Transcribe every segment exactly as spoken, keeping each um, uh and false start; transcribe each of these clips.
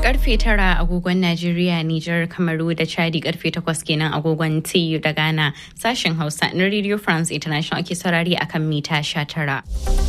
karfe tara agogon Najeriya, Nijar, Kamaru da Chadi karfe takwas kenan agogon T U da Ghana. Sashen Hausa na Radio France International ake saurari akan mita sha tara.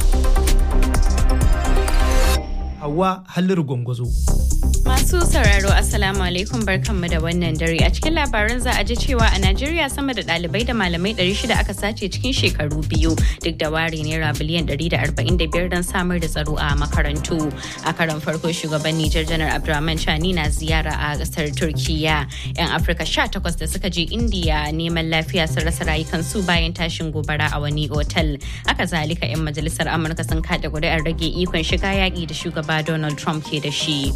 Hauwa Halliru Gwangwazo. Masu sauraro Assalamu alaikum barkanmu da wannan dare. A cikin labaran za a ji cewa a Najeriya sama da ɗalibai da malamai ɗari shida aka sace cikin shekaru biyu duk da ware naira biliyan ɗari da arba'in da biyar don samar da tsaro a makarantu. A karon farko shugaban Nijar Janar Abdurrahman Chani na ziyara a ƙasar Turkiya. 'Yan Afirka sha takwas da suka je Indiya neman lafiya sun rasa rayukansu bayan tashin gobara a wani otal. Haka zalika 'yan majalisar Amurka sun kada ƙuri'ar rage ikon shiga yaƙi da shugaba Donald Trump ke da shi.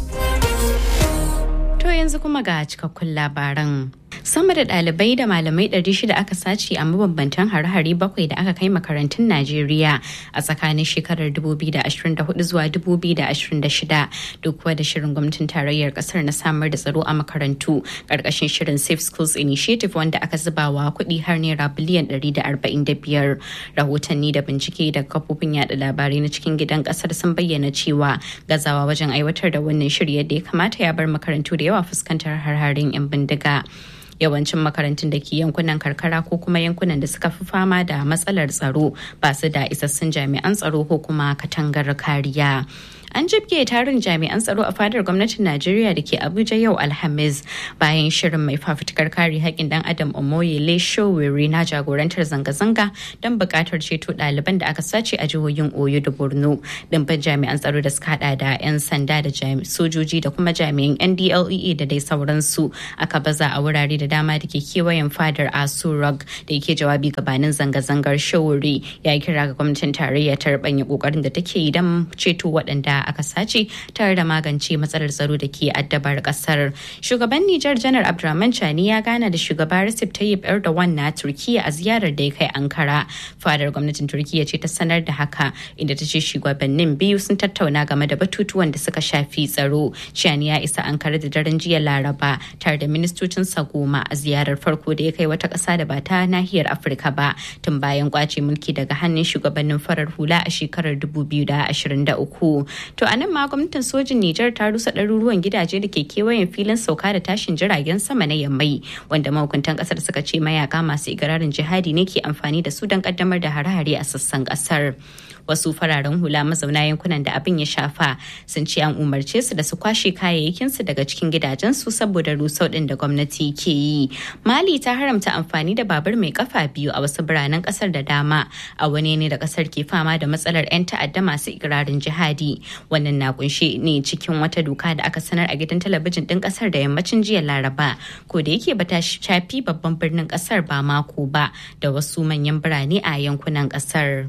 To yanzu kuma ga cikakkun labaran. Sama da ɗalibai da malamai ɗari shida aka sace a mabambantan hare-hare bakwai da aka kai makarantun Najeriya a tsakanin shekarar dubu biyu da ashirin da hudu zuwa dubu biyu da ashirin da shida duk kuwa da shirin gwamnatin tarayyar ƙasar na samar da tsaro a makarantu ƙarƙashin shirin Safe Schools Initiative wanda aka zuba wa kuɗi har naira biliyan ɗari da arba'in da biyar. Rahotanni da bincike daga kafofin yaɗa labarai na cikin gidan ƙasar sun bayyana cewa gazawa wajen aiwatar da wannan shiri yadda ya kamata ya bar makarantu da yawa fuskantar har-harin 'yan bindiga. Yawancin makarantun da ke yankunan karkara ko kuma yankunan da suka fi fama da matsalar tsaro ba su da isassun jami'an tsaro ko kuma katangar kariya. An jibge tarin jami'an tsaro a fadar gwamnatin Najeriya da ke Abuja yau Alhamis bayan shirin mai fafutukar kare haƙƙin ɗan Adam Omoyele Sowore na jagorantar zanga-zanga don buƙatar ceto ɗaliban da aka sace a jihohin Oyo da Borno. Ɗimbin jami'an tsaro da suka haɗa da 'yan sanda da sojoji da kuma jami'an N D L E A da dai sauransu aka baza a wurare da dama da ke kewayen fadar Aso Rock da yake jawabi gabanin zanga-zangar. Sowore ya kira ga gwamnatin tarayya ta rabanya ƙoƙarin da take yi don ceto waɗanda aka sace tare da magance matsalar tsaro da ke addabar kasar. Shugaban Nijar Janar Abdurrahman Chani ya gana da shugaba Recep Tayyip Erdogan na Turkiya a ziyarar da ya kai Ankara. Fadar gwamnatin Turkiya ce ta sanar da haka inda ta ce shugabannin biyu sun tattauna game da batutuwan da suka shafi tsaro. Chani ya isa Ankara da daren jiya Laraba tare da ministocin sa goma a ziyarar farko da ya kai wata ƙasa da ba ta nahiyar Afirka ba tun bayan kwace mulki daga hannun shugabannin farar hula a shekarar dubu biyu da ashirin da uku. To a nan ma gwamnatin sojin Nijar ta rusa ɗaruruwan gidaje da ke kewayen filin sauka da tashin jiragen sama na Yammai wanda mahukuntan ƙasar suka ce mayaka masu igirarin jihadi ne ke amfani da su don ƙaddamar da hare-hare a sassan ƙasar. Wasu fararen hula mazauna yankunan da abin ya shafa sun ce an umarce su da su kwashe kayayyakinsu daga cikin gidajensu saboda rusau ɗin da gwamnati ke yi. Mali ta haramta amfani da babur mai kafa biyu a wasu biranen ƙasar da dama a wani ne da ƙasar ke fama da matsalar 'yan ta'adda masu igirarin jihadi. Wannan na kunshe ne cikin wata doka da aka sanar a gidan talabijin ɗin ƙasar da yammacin jiya Laraba, ko da yake bata shafi babban birnin ƙasar ba mako ba da wasu manyan birane a yankunan ƙasar.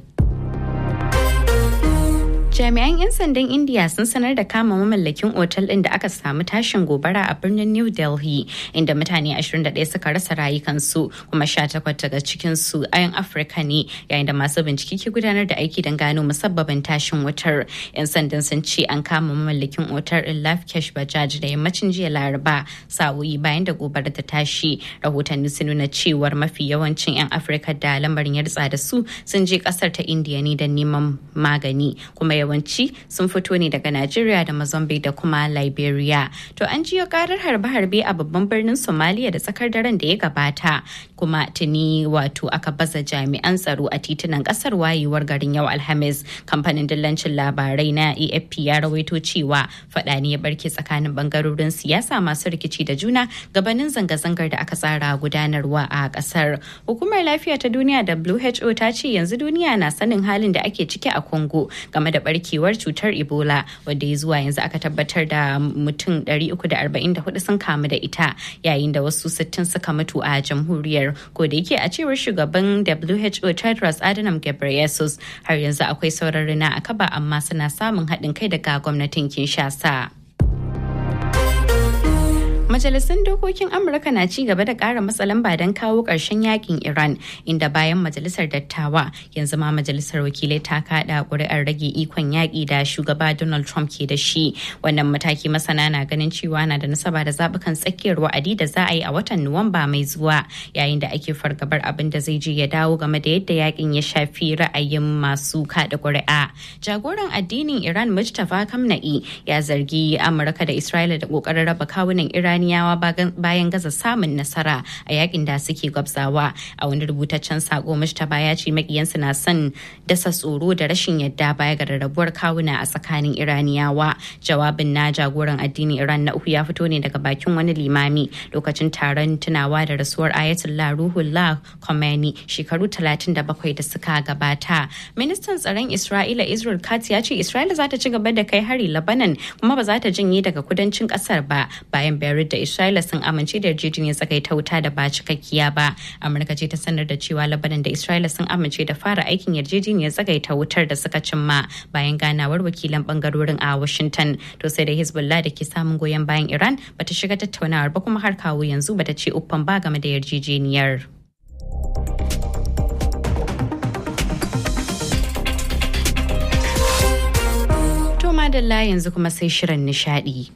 Jami'an 'yan sandan India sun sanar da kama mamallakin otal ɗin da aka samu tashin gobara a birnin New Delhi, inda mutane ashirin da ɗaya suka rasa rayukansu kuma sha takwas daga cikinsu 'yan Afirka ne, yayin da masu bincike ke gudanar da aiki don gano musabbabin tashin wutar. 'Yan sandan sun ce an kama mamallakin otal ɗin Lavkesh Bajaj da yammacin jiya Laraba sa'o'i bayan da gobara ta tashi. Rahotanni sun nuna cewar mafi yawancin 'yan Afirka da lamarin ya ritsa da su sun je ƙasar ta India ne don neman magani, kuma yawanci sun fito ne daga Najeriya da Mozambique da kuma Liberia. To an jiyo karar harbe-harbe a babban birnin Somalia da tsakar daren da ya gabata, kuma tuni wato aka baza jami'an tsaro a titunan kasar wayewar garin yau Alhamis. Kamfanin dillancin labarai na A F P ya rawaito cewa fada ne ya barke tsakanin bangarorin siyasa masu rikici da juna gabanin zanga-zangar da aka tsara gudanarwa a kasar. Hukumar lafiya ta duniya W H O ta ce yanzu duniya na sanin halin da ake ciki a Congo game da barkewar cutar Ebola, wadda ya zuwa yanzu aka tabbatar da mutum ɗari uku da arba'in da hudu sun kamu da ita, yayin da wasu sittin suka mutu a jamhuriyar. Ko da yake a cewar shugaban W H O Tedros Adhanom Ghebreyesus, har yanzu akwai sauran rina a kaba, amma suna samun haɗin kai daga gwamnatin Kinshasa. Majalisun dokokin Amurka na ci gaba da ƙara matsa lamba don kawo ƙarshen yakin Iran, inda bayan majalisar dattawa yanzu ma majalisar wakilai ta kaɗa ƙuri'ar rage ikon yaƙi da shugaba Donald Trump ke da shi. Wannan mataki masana na ganin cewa na da nasaba da zaɓukan tsakiyar wa'adi da za a yi a watan Nuwamba mai zuwa, yayin da ake fargabar abin da zai je ya dawo game da yadda yakin ya shafi ra'ayin masu kaɗa ƙuri'a. Jagoran addinin Iran Mujtaba Kamna'i ya zargi Amurka da Isra'ila da ƙoƙarin raba kawunan Iran Iraniyawa bayan gaza samun nasara a yakin da suke gwabzawa. A wani rubutaccen sako, Mujtaba ya ce makiyansu na son dasa tsoro da rashin yadda baya ga rarrabuwar kawuna a tsakanin Iraniyawa. Jawabin na jagoran addinin Iran na uku ya fito ne daga bakin wani limami lokacin taron tunawa da rasuwar Ayatollah Ruhollah Khomeini shekaru talatin da bakwai da suka gabata. Ministan tsaron Isra'ila Israel Katz ya ce Isra'ila za ta ci gaba da kai hari Lebanon kuma ba za ta janye daga kudancin kasar ba bayan Beirut da Isra'ila sun amince da yarjejeniyar tsagaita wuta da ba cikakkiya ba. Amurka ce ta sanar da cewa Lebanon da Isra'ila sun amince da fara aikin yarjejeniyar tsagaita wutar da suka cimma bayan ganawar wakilan bangarorin a Washington. To sai da Hezbollah da ke samun goyon bayan Iran bata shiga tattaunawar ba kuma har kawo yanzu bata ce uffan ba game da yarjejeniyar. To madalla yanzu kuma sai shirin nishadi.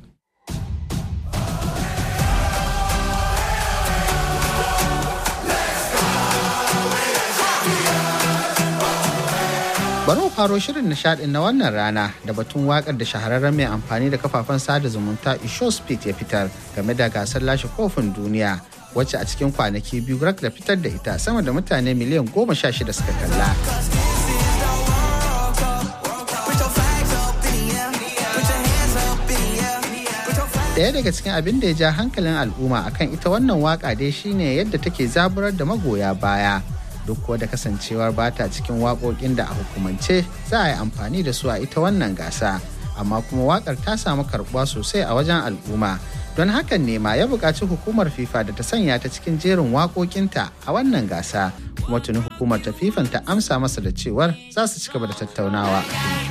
Bari mu faro shirin nishadin na wannan rana da batun wakar da shahararren mai amfani da kafafen sada zumunta Isho Speed ya fitar game da gasar lashe kofin duniya, wacce a cikin kwanaki biyu rak da fitar da ita sama da mutane miliyan goma sha shida suka kalla. Daya daga cikin abin da ya ja hankalin al'umma akan ita wannan waka dai shine yadda take zaburar da magoya baya. Duk da kasancewar bata cikin waƙoƙin da a hukumance za a yi amfani da su a ita wannan gasa, amma kuma waƙar ta samu karɓuwa sosai a wajen al'umma. Don hakan ne ma ya buƙaci hukumar FIFA da ta sanya ta cikin jerin waƙoƙinta a wannan gasa, kuma tuni hukumar ta FIFA ta amsa masa da cewar za su ci gaba da tattaunawa.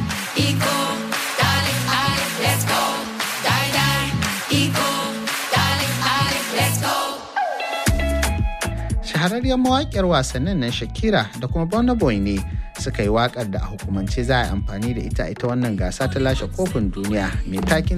Shahararriyar mawaƙiyar wasannin nan Shakira da kuma Burna Boy ne suka yi waƙar da a hukumance za a yi amfani da ita ita wannan gasa ta lashe kofin duniya mai takin